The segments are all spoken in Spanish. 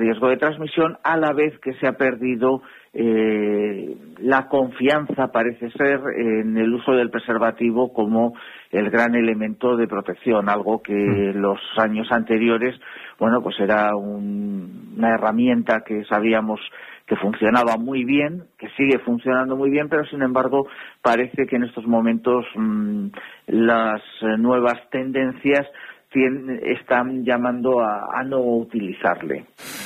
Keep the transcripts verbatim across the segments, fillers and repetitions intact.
riesgo de transmisión, a la vez que se ha perdido eh, la confianza, parece ser, en el uso del preservativo como el gran elemento de protección, algo que en los años anteriores, bueno, pues era un, una herramienta que sabíamos que funcionaba muy bien, que sigue funcionando muy bien, pero sin embargo parece que en estos momentos mmm, las eh, nuevas tendencias tien, están llamando a, a no utilizarle.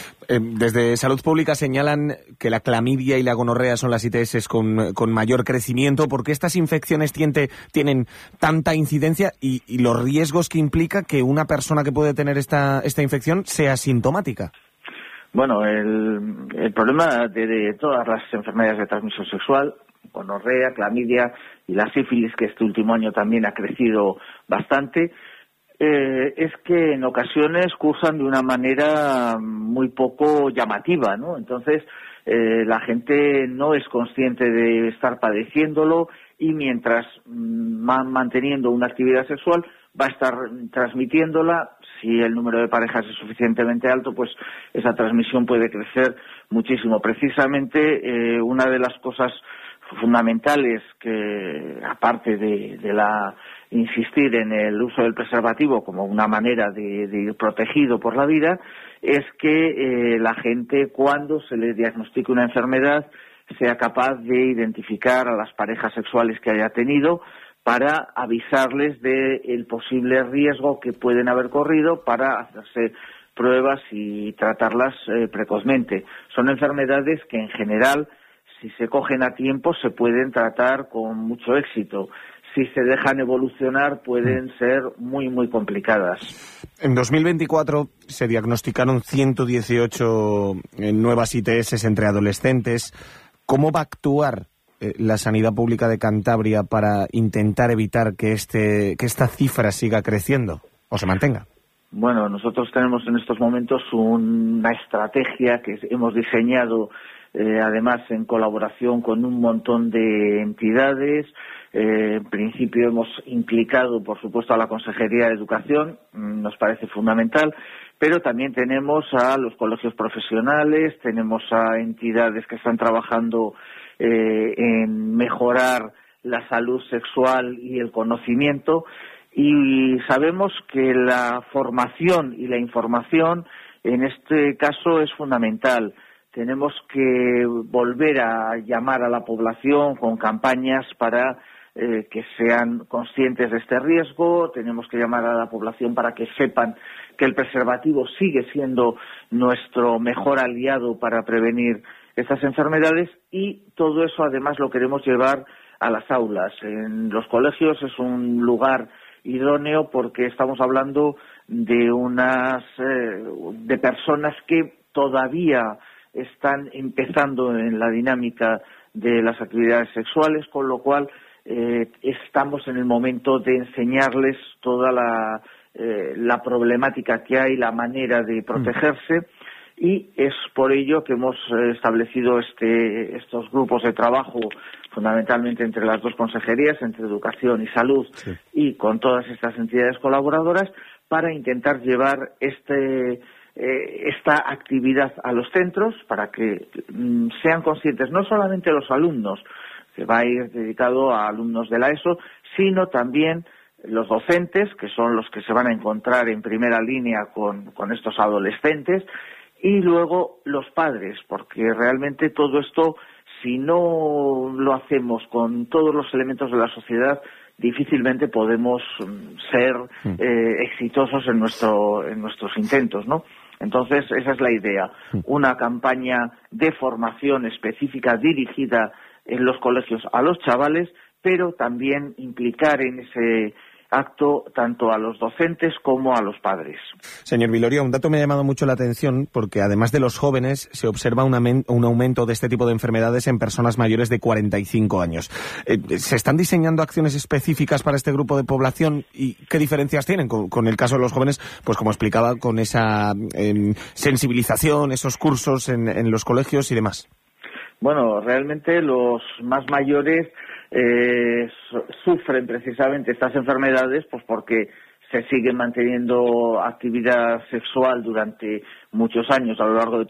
Desde Salud Pública señalan que la clamidia y la gonorrea son las I T S con, con mayor crecimiento. ¿Por qué estas infecciones tiente, tienen tanta incidencia y, y los riesgos que implica que una persona que puede tener esta, esta infección sea sintomática? Bueno, el, el problema de, de todas las enfermedades de transmisión sexual, gonorrea, clamidia y la sífilis, que este último año también ha crecido bastante, Eh, es que en ocasiones cursan de una manera muy poco llamativa, ¿no? Entonces, eh, la gente no es consciente de estar padeciéndolo y mientras van manteniendo una actividad sexual va a estar transmitiéndola. Si el número de parejas es suficientemente alto, pues esa transmisión puede crecer muchísimo. Precisamente, eh, una de las cosas fundamentales que, aparte de, de la insistir en el uso del preservativo como una manera de, de ir protegido por la vida, es que eh, la gente, cuando se le diagnostique una enfermedad, sea capaz de identificar a las parejas sexuales que haya tenido para avisarles del posible riesgo que pueden haber corrido para hacerse pruebas y tratarlas eh, precozmente. Son enfermedades que en general, si se cogen a tiempo, se pueden tratar con mucho éxito. Si se dejan evolucionar, pueden ser muy, muy complicadas. En dos mil veinticuatro se diagnosticaron ciento dieciocho nuevas I T S entre adolescentes. ¿Cómo va a actuar eh, la Sanidad Pública de Cantabria para intentar evitar que, este, que esta cifra siga creciendo o se mantenga? Bueno, nosotros tenemos en estos momentos una estrategia que hemos diseñado, eh, además en colaboración con un montón de entidades. Eh, en principio hemos implicado, por supuesto, a la Consejería de Educación, nos parece fundamental, pero también tenemos a los colegios profesionales, tenemos a entidades que están trabajando eh, en mejorar la salud sexual y el conocimiento, y sabemos que la formación y la información en este caso es fundamental. Tenemos que volver a llamar a la población con campañas para eh, que sean conscientes de este riesgo. Tenemos que llamar a la población para que sepan que el preservativo sigue siendo nuestro mejor aliado para prevenir estas enfermedades, y todo eso además lo queremos llevar a las aulas. En los colegios es un lugar idóneo porque estamos hablando de unas eh, de personas que todavía están empezando en la dinámica de las actividades sexuales, con lo cual eh, estamos en el momento de enseñarles toda la, eh, la problemática que hay, la manera de protegerse, y es por ello que hemos establecido este, estos grupos de trabajo fundamentalmente entre las dos consejerías, entre Educación y Salud, sí, y con todas estas entidades colaboradoras, para intentar llevar este Eh, esta actividad a los centros para que mm, sean conscientes no solamente los alumnos, que va a ir dedicado a alumnos de la ESO, sino también los docentes, que son los que se van a encontrar en primera línea con, con estos adolescentes, y luego los padres, porque realmente todo esto, si no lo hacemos con todos los elementos de la sociedad, difícilmente podemos ser eh, exitosos en nuestro en nuestros intentos, ¿no? Entonces, esa es la idea, una campaña de formación específica dirigida en los colegios a los chavales, pero también implicar en ese acto tanto a los docentes como a los padres. Señor Viloria, un dato me ha llamado mucho la atención porque además de los jóvenes se observa un, un aumento de este tipo de enfermedades en personas mayores de cuarenta y cinco años. Eh, ¿Se están diseñando acciones específicas para este grupo de población y qué diferencias tienen con, con el caso de los jóvenes? Pues como explicaba, con esa eh, sensibilización, esos cursos en, en los colegios y demás. Bueno, realmente los más mayores eh, sufren precisamente estas enfermedades pues porque se sigue manteniendo actividad sexual durante muchos años a lo largo de